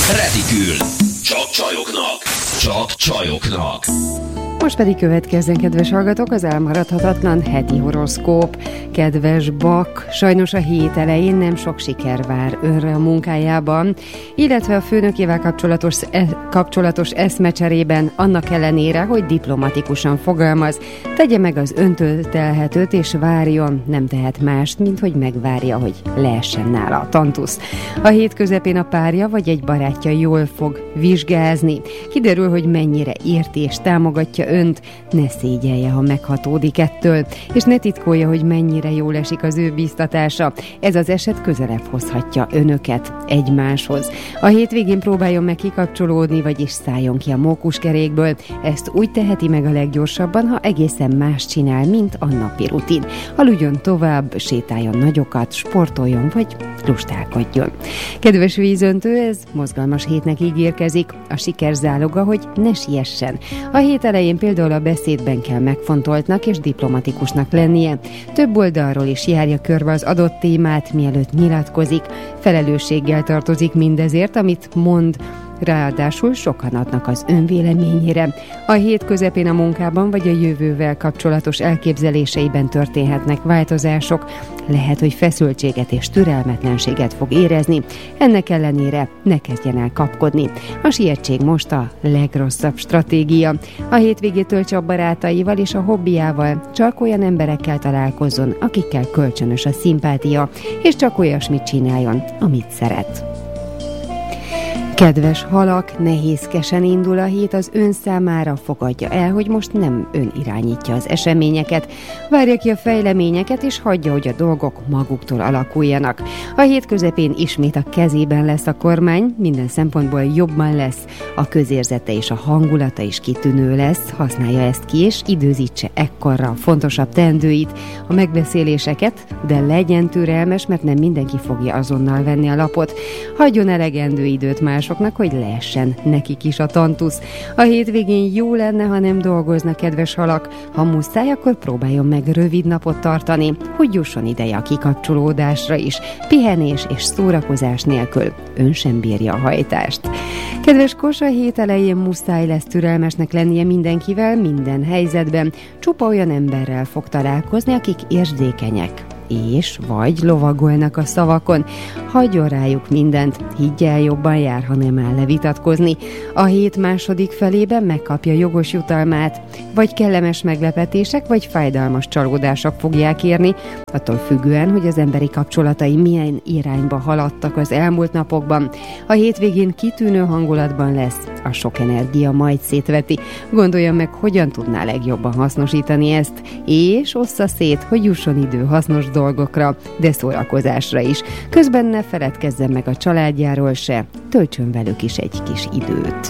Retikül. Csak csajoknak. Csak csajoknak. Most pedig következzen, kedves hallgatók, az elmaradhatatlan heti horoszkóp. Kedves Bak, sajnos a hét elején nem sok siker vár önre a munkájában, illetve a főnökével kapcsolatos eszmecserében, annak ellenére, hogy diplomatikusan fogalmaz, tegye meg az öntől telhetőt és várjon, nem tehet mást, mint hogy megvárja, hogy leessen nála a tantusz. A hét közepén a párja vagy egy barátja jól fog vizsgázni. Kiderül, hogy mennyire érti és támogatja önt, ne szégyelje, ha meghatódik ettől, és ne titkolja, hogy mennyire jól esik az ő bíztatása. Ez az eset közelebb hozhatja önöket egymáshoz. A hétvégén próbáljon meg kikapcsolódni, vagyis szálljon ki a mókuskerékből. Ezt úgy teheti meg a leggyorsabban, ha egészen más csinál, mint a napi rutin. Aludjon tovább, sétáljon nagyokat, sportoljon, vagy lustálkodjon. Kedves vízöntő, ez mozgalmas hétnek ígérkezik. A siker záloga, hogy ne siessen. A hét elején például a beszédben kell megfontoltnak és diplomatikusnak lennie. Több oldalról is járja körbe az adott témát, mielőtt nyilatkozik. Felelősséggel tartozik mindezért, amit mond. Ráadásul sokan adnak az önvéleményére. A hét közepén a munkában vagy a jövővel kapcsolatos elképzeléseiben történhetnek változások. Lehet, hogy feszültséget és türelmetlenséget fog érezni. Ennek ellenére ne kezdjen el kapkodni. A sietség most a legrosszabb stratégia. A hétvégét töltse a barátaival és a hobbiával. Csak olyan emberekkel találkozzon, akikkel kölcsönös a szimpátia, és csak olyasmit csináljon, amit szeret. Kedves halak, nehézkesen indul a hét az ön számára, fogadja el, hogy most nem ön irányítja az eseményeket. Várja ki a fejleményeket, és hagyja, hogy a dolgok maguktól alakuljanak. A hét közepén ismét a kezében lesz a kormány, minden szempontból jobban lesz, a közérzete és a hangulata is kitűnő lesz, használja ezt ki, és időzítse ekkorra a fontosabb teendőit, a megbeszéléseket, de legyen türelmes, mert nem mindenki fogja azonnal venni a lapot. Hagyjon elegendő időt másoknak, hogy leessen nekik is a tantusz. A hétvégén jó lenne, ha nem dolgozna, kedves halak. Ha muszáj, akkor próbáljon meg rövid napot tartani, hogy jusson ideje a kikapcsolódásra is. Pihenés és szórakozás nélkül ön sem bírja a hajtást. Kedves Kos, a hét elején muszáj lesz türelmesnek lennie mindenkivel, minden helyzetben. Csupa olyan emberrel fog találkozni, akik érzékenyek, és vagy lovagolnak a szavakon. Hagyjon rájuk mindent, higgyel, jobban jár, ha nem áll le vitatkozni. A hét második felében megkapja jogos jutalmát, vagy kellemes meglepetések, vagy fájdalmas csalódások fogják érni, attól függően, hogy az emberi kapcsolatai milyen irányba haladtak az elmúlt napokban. A hétvégén kitűnő hangulatban lesz, a sok energia majd szétveti. Gondolja meg, hogyan tudná legjobban hasznosítani ezt, és ossza szét, hogy jusson idő hasznos dolgokra, de szórakozásra is. Közben ne feledkezzen meg a családjáról se, töltsön velük is egy kis időt.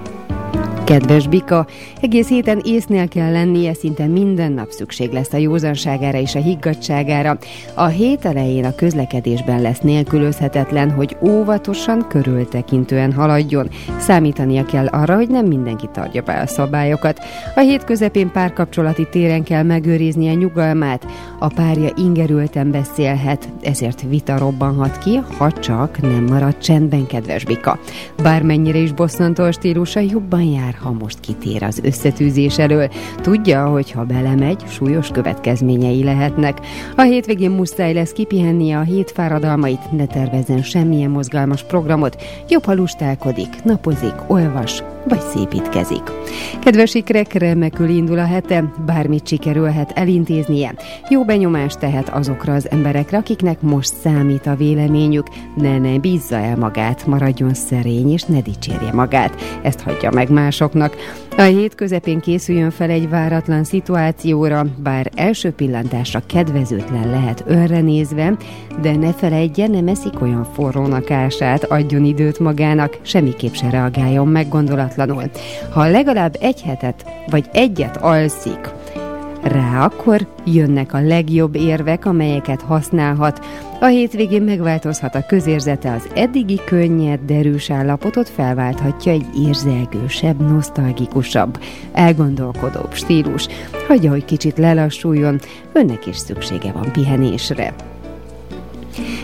Kedves Bika, egész héten észnél kell lennie, szinte minden nap szükség lesz a józanságára és a higgadtságára. A hét elején a közlekedésben lesz nélkülözhetetlen, hogy óvatosan, körültekintően haladjon. Számítania kell arra, hogy nem mindenki tartja be a szabályokat. A hét közepén párkapcsolati téren kell megőriznie nyugalmát. A párja ingerülten beszélhet, ezért vita robbanhat ki, ha csak nem marad csendben, kedves Bika. Bármennyire is bosszantó a stílusa, jobban jár, ha most kitér az összetűzés elől. Tudja, hogy ha belemegy, súlyos következményei lehetnek. A hétvégén muszáj lesz kipihennie a hét fáradalmait, ne tervezzen semmilyen mozgalmas programot, jobb, ha lustálkodik, napozik, olvas, vagy szépítkezik. Kedves ikrek, remekül indul a hete, bármit sikerülhet elintéznie. Jó benyomást tehet azokra az emberekre, akiknek most számít a véleményük. Ne bízza el magát, maradjon szerény, és ne dicsérje magát. Ezt hagyja meg másoknak. A hét közepén készüljön fel egy váratlan szituációra, bár első pillantásra kedvezőtlen lehet önre nézve, de ne feledje, nem eszik olyan forrónak ását, adjon időt magának, semmiképp se reagáljon meggondolatlanul. Ha legalább egy hetet vagy egyet alszik rá, akkor jönnek a legjobb érvek, amelyeket használhat. A hétvégén megváltozhat a közérzete, az eddigi könnyed, derűs állapotot felválthatja egy érzelgősebb, nosztalgikusabb, elgondolkodóbb stílus. Hagyja, hogy kicsit lelassuljon, önnek is szüksége van pihenésre.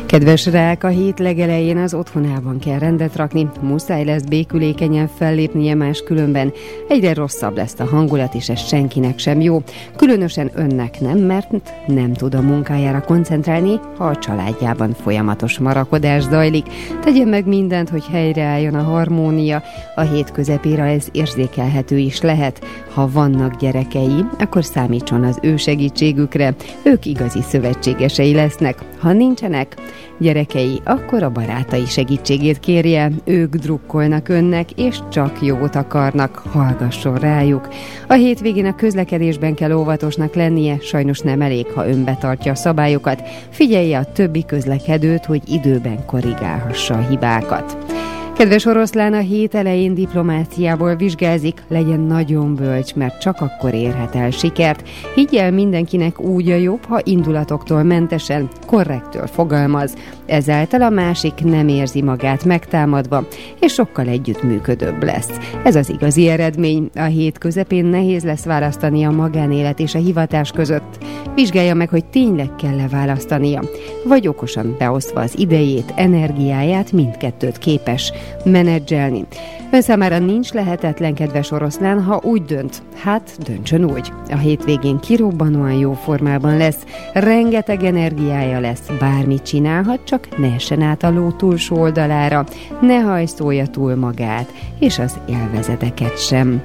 Kedves rák, a hét legelején az otthonában kell rendet rakni, muszáj lesz békülékenyen fellépnie, máskülönben egyre rosszabb lesz a hangulat, és ez senkinek sem jó. Különösen önnek nem, mert nem tud a munkájára koncentrálni, ha a családjában folyamatos marakodás zajlik. Tegyen meg mindent, hogy helyreálljon a harmónia, a hét közepére ez érzékelhető is lehet. Ha vannak gyerekei, akkor számítson az ő segítségükre, ők igazi szövetségesei lesznek. Ha nincsenek gyerekei, akkor a barátai segítségét kérje, ők drukkolnak önnek, és csak jót akarnak, hallgasson rájuk. A hétvégén a közlekedésben kell óvatosnak lennie, sajnos nem elég, ha ön betartja a szabályokat, figyelje a többi közlekedőt, hogy időben korrigálhassa a hibákat. Kedves oroszlán, a hét elején diplomáciából vizsgázik, legyen nagyon bölcs, mert csak akkor érhet el sikert. Higgyel, mindenkinek úgy a jobb, ha indulatoktól mentesen, korrektől fogalmaz. Ezáltal a másik nem érzi magát megtámadva, és sokkal együttműködőbb lesz. Ez az igazi eredmény. A hét közepén nehéz lesz választani a magánélet és a hivatás között. Vizsgálja meg, hogy tényleg kell-e választania, vagy okosan beosztva az idejét, energiáját, mindkettőt képes menedzselni. Ön számára nincs lehetetlen, kedves oroszlán, ha úgy dönt. Hát, döntsön úgy. A hétvégén kirobbanóan jó formában lesz, rengeteg energiája lesz, bármit csinálhat, csak ne essen át a ló túlsó oldalára, ne hajszolja túl magát, és az élvezeteket sem.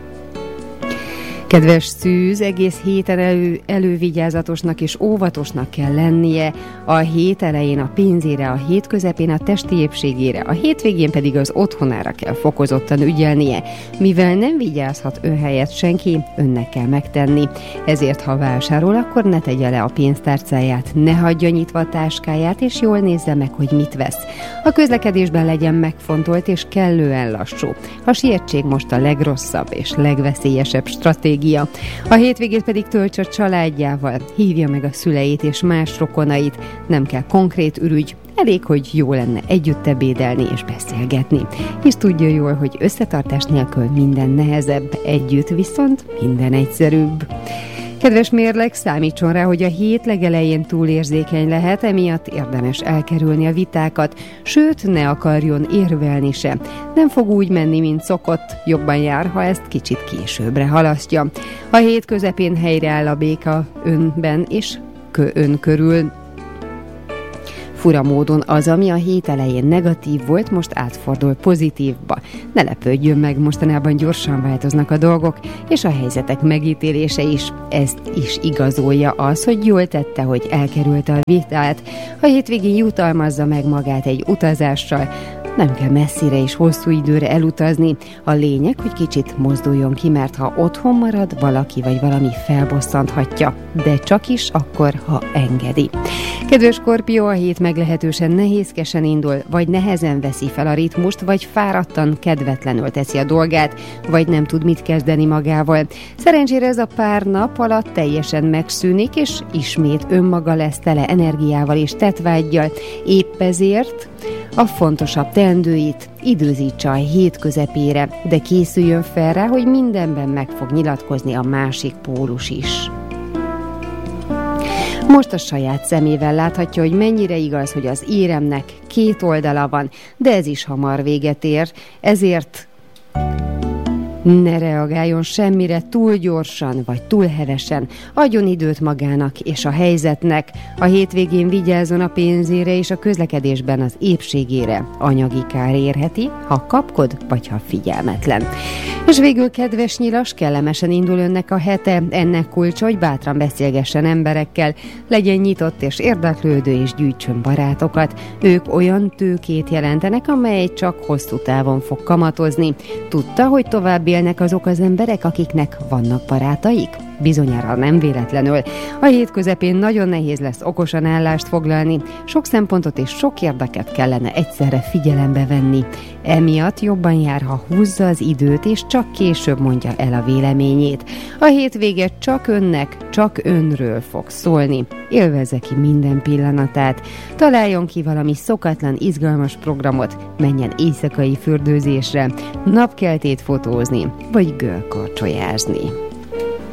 Kedves szűz, egész héten elővigyázatosnak és óvatosnak kell lennie, a hét elején a pénzére, a hét közepén a testi épségére, a hétvégén pedig az otthonára kell fokozottan ügyelnie. Mivel nem vigyázhat ön helyett senki, önnek kell megtenni. Ezért, ha vásárol, akkor ne tegye le a pénztárcáját, ne hagyja nyitva a táskáját, és jól nézze meg, hogy mit vesz. A közlekedésben legyen megfontolt és kellően lassú. A sietség most a legrosszabb és legveszélyesebb stratégia. A hétvégét pedig töltse a családjával, hívja meg a szüleit és más rokonait, nem kell konkrét ürügy, elég, hogy jó lenne együtt ebédelni és beszélgetni. És tudja jól, hogy összetartás nélkül minden nehezebb, együtt viszont minden egyszerűbb. Kedves mérleg, számítson rá, hogy a hét legelején túlérzékeny lehet, emiatt érdemes elkerülni a vitákat, sőt, ne akarjon érvelni se. Nem fog úgy menni, mint szokott, jobban jár, ha ezt kicsit későbbre halasztja. A hét közepén helyreáll a béka önben és ön körül. Fura módon az, ami a hét elején negatív volt, most átfordul pozitívba. Ne lepődjön meg, mostanában gyorsan változnak a dolgok, és a helyzetek megítélése is. Ezt is igazolja az, hogy jól tette, hogy elkerülte a vitát. A hétvégén jutalmazza meg magát egy utazással. Nem kell messzire és hosszú időre elutazni. A lényeg, hogy kicsit mozduljon ki, mert ha otthon marad, valaki vagy valami felbosszanthatja. De csak is akkor, ha engedi. Kedves Skorpió, a hét meglehetősen nehézkesen indul, vagy nehezen veszi fel a ritmust, vagy fáradtan, kedvetlenül teszi a dolgát, vagy nem tud mit kezdeni magával. Szerencsére ez a pár nap alatt teljesen megszűnik, és ismét önmaga lesz tele energiával és tettvággyal. Épp ezért a fontosabb teendőit időzítse a hét közepére, de készüljön fel rá, hogy mindenben meg fog nyilatkozni a másik pólus is. Most a saját szemével láthatja, hogy mennyire igaz, hogy az éremnek két oldala van, de ez is hamar véget ér, ezért ne reagáljon semmire túl gyorsan vagy túl hevesen, adjon időt magának és a helyzetnek. A hétvégén vigyázzon a pénzére és a közlekedésben az épségére. Anyagi kár érheti, ha kapkod vagy ha figyelmetlen. És végül, kedves nyilas, kellemesen indul önnek a hete, ennek kulcsa, hogy bátran beszélgessen emberekkel, legyen nyitott és érdeklődő és gyűjtsön barátokat. Ők olyan tőkét jelentenek, amely csak hosszú távon fog kamatozni. Tudta, hogy tovább élnek azok az emberek, akiknek vannak barátaik? Bizonyára nem véletlenül. A hét közepén nagyon nehéz lesz okosan állást foglalni, sok szempontot és sok érdeket kellene egyszerre figyelembe venni. Emiatt jobban jár, ha húzza az időt, és csak később mondja el a véleményét. A hétvége csak önnek, csak önről fog szólni. Élvezze ki minden pillanatát. Találjon ki valami szokatlan, izgalmas programot, menjen éjszakai fürdőzésre, napkeltét fotózni, vagy görkorcsolyázni.